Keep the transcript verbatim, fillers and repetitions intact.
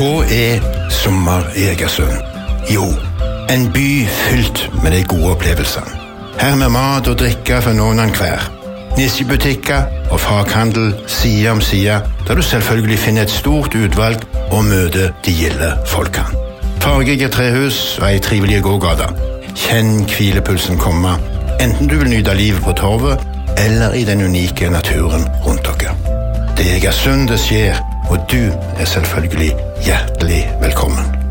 Hva er sommer i Egersund? Jo, en by fylt med de gode opplevelsene. Her med mat og drikke for noen og hver. Nisjebutikker og faghandel side om side, der du selvfølgelig finner et stort utvalg og møter de gilde folkene. Fargige trehus og ei trivelig gågata. Kjenn hvilepulsen komme, enten du vil nyte livet på torvet, eller i den unike naturen rundt dere. Det er Egersund det skjer, og du er selvfølgelig hjertelig velkommen.